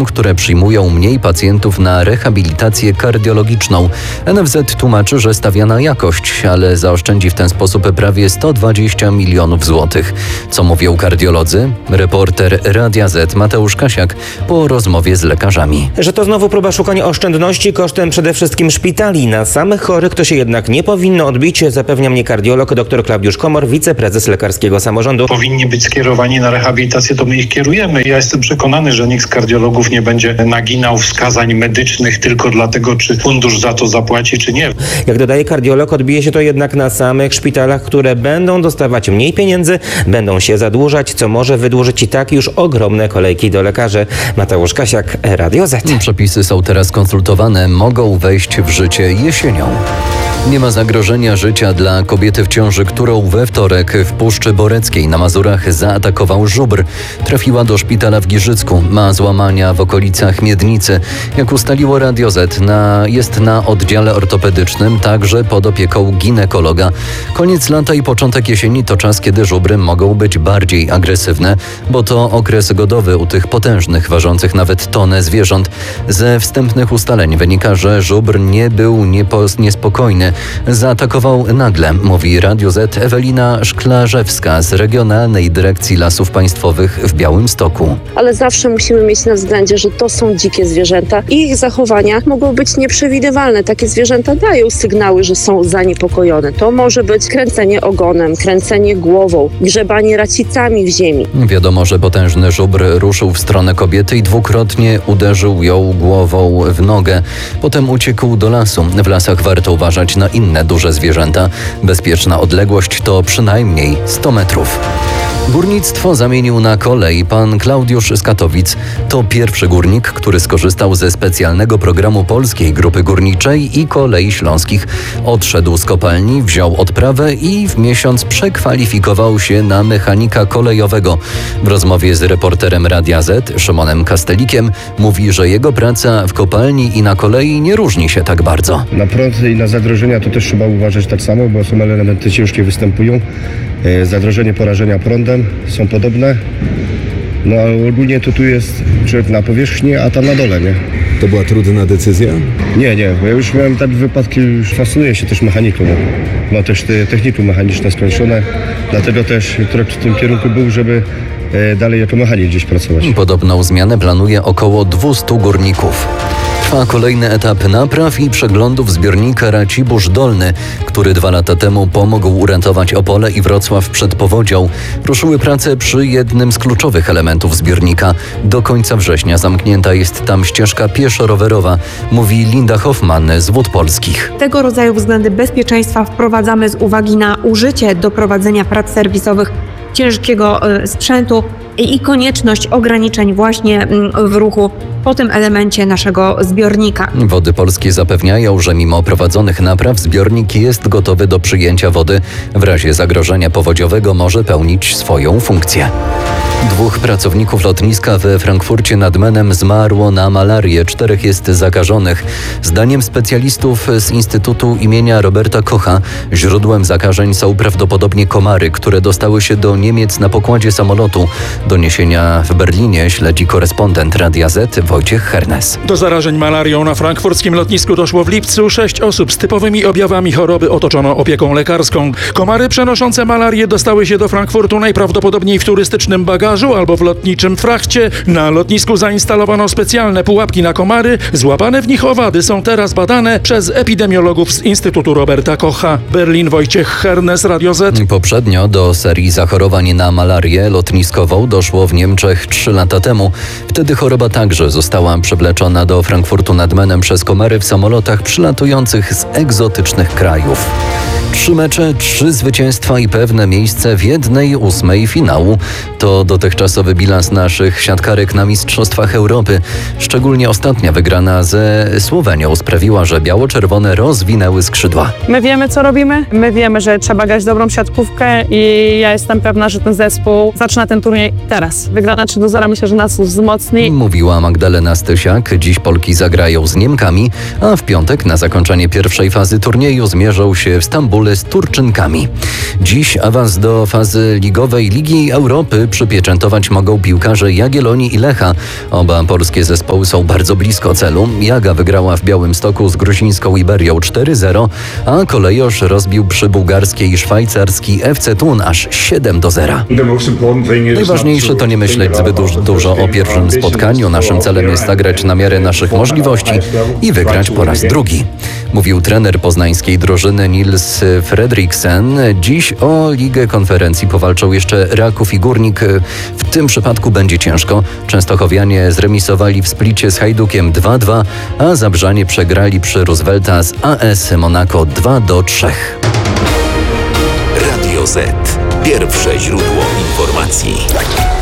szpitalom, które przyjmują mniej pacjentów na rehabilitację kardiologiczną. NFZ tłumaczy, że stawia na jakość, ale zaoszczędzi w ten sposób prawie 120 milionów złotych. Co mówią kardiolodzy? Reporter Radia Z Mateusz Kasiak po rozmowie z lekarzami. Że to znowu próba szukania oszczędności kosztem przede wszystkim szpitali. Na samych chorych to się jednak nie powinno odbić, zapewnia mnie kardiolog dr Klaudiusz Komor, wiceprezes Lekarskiego Samorządu. Powinni być skierowani na rehabilitację, to my ich kierujemy. Ja jestem przekonany, że nikt z kardiologów nie będzie naginał wskazań medycznych tylko dlatego, czy fundusz za to zapłaci, czy nie. Jak dodaje kardiolog, odbije się to jednak na samych szpitalach, które będą dostawać mniej pieniędzy, będą się zadłużać, co może wydłużyć i tak już ogromne kolejki do lekarzy. Mateusz Kasiak, Radio Z. Przepisy są teraz konsultowane, mogą wejść w życie jesienią. Nie ma zagrożenia życia dla kobiety w ciąży, którą we wtorek w Puszczy Boreckiej na Mazurach zaatakował żubr. Trafiła do szpitala w Giżycku. Ma złamania w okolicach miednicy. Jak ustaliło Radio Z, jest na oddziale ortopedycznym, także pod opieką ginekologa. Koniec lata i początek jesieni to czas, kiedy żubry mogą być bardziej agresywne, bo to okres godowy u tych potężnych, ważących nawet tonę zwierząt. Ze wstępnych ustaleń wynika, że żubr nie był niespokojny. Zaatakował nagle, mówi Radio Z Ewelina Szklarzewska z Regionalnej Dyrekcji Lasów Państwowych w Białymstoku. Ale zawsze musimy mieć na względzie, że to są dzikie zwierzęta i ich zachowania mogą być nieprzewidywalne. Takie zwierzęta dają sygnały, że są zaniepokojone. To może być kręcenie ogonem, kręcenie głową, grzebanie racicami w ziemi. Wiadomo, że potężny żubr ruszył w stronę kobiety i dwukrotnie uderzył ją głową w nogę. Potem uciekł do lasu. W lasach warto uważać na inne duże zwierzęta. Bezpieczna odległość to przynajmniej 100 metrów. Górnictwo zamienił na kolej pan Klaudiusz z Katowic. To pierwszy górnik, który skorzystał ze specjalnego programu Polskiej Grupy Górniczej i Kolei Śląskich. Odszedł z kopalni, wziął odprawę i w miesiąc przekwalifikował się na mechanika kolejowego. W rozmowie z reporterem Radia Z, Szymonem Kastelikiem, mówi, że jego praca w kopalni i na kolei nie różni się tak bardzo. Na prąd i na zagrożenia to też trzeba uważać tak samo, bo są elementy ciężkie występują. Zagrożenie porażenia prądem są podobne. No ale ogólnie to tu jest człowiek na powierzchni, a tam na dole, nie? To była trudna decyzja? Nie, bo ja już miałem takie wypadki, już fascynuję się też mechaniką. Mam też te technikum mechaniczne skończone, dlatego też krok w tym kierunku był, żeby dalej jako mechanik gdzieś pracować. Podobną zmianę planuje około 200 górników. Trwa kolejny etap napraw i przeglądów zbiornika Racibórz Dolny, który 2 lata temu pomógł uratować Opole i Wrocław przed powodzią. Ruszyły prace przy jednym z kluczowych elementów zbiornika. Do końca września zamknięta jest tam ścieżka pieszo-rowerowa, mówi Linda Hoffman z Wód Polskich. Tego rodzaju względy bezpieczeństwa wprowadzamy z uwagi na użycie do prowadzenia prac serwisowych ciężkiego sprzętu i konieczność ograniczeń właśnie w ruchu po tym elemencie naszego zbiornika. Wody Polskie zapewniają, że mimo prowadzonych napraw zbiornik jest gotowy do przyjęcia wody. W razie zagrożenia powodziowego może pełnić swoją funkcję. 2 pracowników lotniska we Frankfurcie nad Menem zmarło na malarię, 4 jest zakażonych. Zdaniem specjalistów z Instytutu imienia Roberta Kocha źródłem zakażeń są prawdopodobnie komary, które dostały się do Niemiec na pokładzie samolotu. Doniesienia w Berlinie śledzi korespondent Radia Z Wojciech Hernes. Do zarażeń malarią na frankfurckim lotnisku doszło w lipcu. 6 osób z typowymi objawami choroby otoczono opieką lekarską. Komary przenoszące malarię dostały się do Frankfurtu najprawdopodobniej w turystycznym bagażu albo w lotniczym frachcie. Na lotnisku zainstalowano specjalne pułapki na komary. Złapane w nich owady są teraz badane przez epidemiologów z Instytutu Roberta Kocha. Berlin, Wojciech Hernes, Radio Z. Poprzednio do serii zachorowań na malarię lotniskową doszło w Niemczech 3 lata temu. Wtedy choroba także została przewleczona do Frankfurtu nad Menem przez komary w samolotach przylatujących z egzotycznych krajów. 3 mecze, 3 zwycięstwa i pewne miejsce w 1/8 finału. To dotychczasowy bilans naszych siatkarek na Mistrzostwach Europy. Szczególnie ostatnia wygrana ze Słowenią sprawiła, że biało-czerwone rozwinęły skrzydła. My wiemy, co robimy. My wiemy, że trzeba grać dobrą siatkówkę i ja jestem pewna, że ten zespół zaczyna ten turniej teraz. Wygrana 3-0 myślę, że nas wzmocni. Mówiła Magdalena Stysiak. Dziś Polki zagrają z Niemkami, a w piątek na zakończenie pierwszej fazy turnieju zmierzą się w Stambule z Turczynkami. Dziś awans do fazy ligowej Ligi Europy przypieczętuje zapieczętować mogą piłkarze Jagiellonii i Lecha. Oba polskie zespoły są bardzo blisko celu. Jaga wygrała w Białymstoku z gruzińską Iberią 4-0, a Kolejosz rozbił przy bułgarskiej szwajcarski FC Thun aż 7-0. Najważniejsze to nie myśleć zbyt dużo o pierwszym spotkaniu. Naszym celem jest zagrać na miarę naszych możliwości i wygrać po raz drugi, mówił trener poznańskiej drużyny Nils Fredriksen. Dziś o Ligę Konferencji powalczą jeszcze Raków i Górnik. W tym przypadku będzie ciężko. Częstochowianie zremisowali w Splicie z Hajdukiem 2-2, a Zabrzanie przegrali przy Roosevelta z AS Monaco 2-3. Radio Z. Pierwsze źródło informacji.